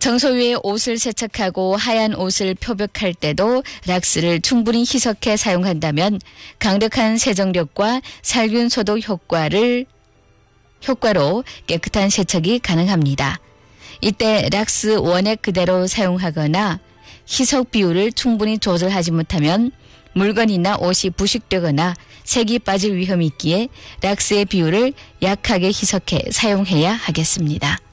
정소 위에 옷을 세척하고 하얀 옷을 표백할 때도 락스를 충분히 희석해 사용한다면 강력한 세정력과 살균 소독 효과로 깨끗한 세척이 가능합니다. 이때 락스 원액 그대로 사용하거나 희석 비율을 충분히 조절하지 못하면 물건이나 옷이 부식되거나 색이 빠질 위험이 있기에 락스의 비율을 약하게 희석해 사용해야 하겠습니다.